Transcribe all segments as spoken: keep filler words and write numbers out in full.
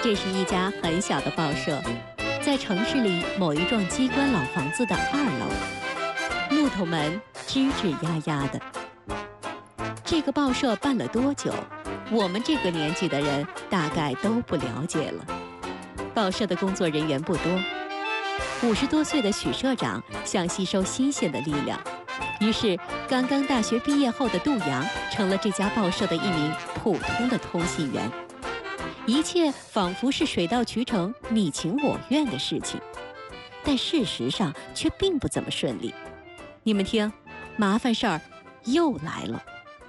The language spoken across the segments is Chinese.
这是一家很小的报社，在城市里某一幢机关老房子的二楼，木头门吱吱呀呀的。这个报社办了多久，我们这个年纪的人大概都不了解了。报社的工作人员不多，五十多岁的许社长想吸收新鲜的力量，于是刚刚大学毕业后的杜阳成了这家报社的一名普通的通信员。一切仿佛是水到渠成、你情我愿的事情，但事实上却并不怎么顺利。你们听，麻烦事儿又来了。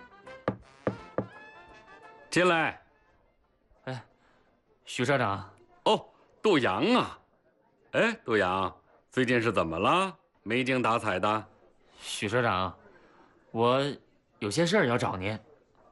进来。 哎，许社长。 哦，杜阳啊。哎，杜阳，最近是怎么了？没精打采的。 许社长，我有些事儿要找您。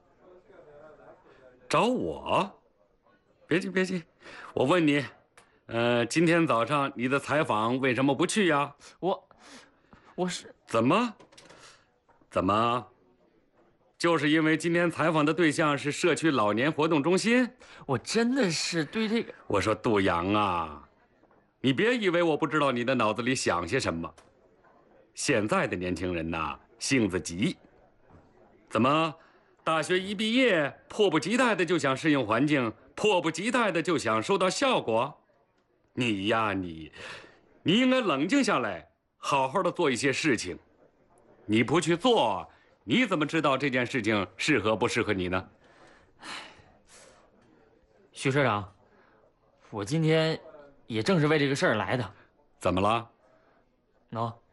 找我？别急别急，我问你，呃，今天早上你的采访为什么不去呀？ 我，我是怎么？怎么？就是因为今天采访的对象是社区老年活动中心？ 我真的是对这个…… 我说杜阳啊，你别以为我不知道你的脑子里想些什么。现在的年轻人呐，性子急。怎么？大学一毕业，迫不及待的就想适应环境，迫不及待的就想收到效果。你呀，你，你应该冷静下来，好好的做一些事情。你不去做，你怎么知道这件事情适合不适合你呢？ 许社长，我今天也正是为这个事儿来的。 怎么了？ 喏，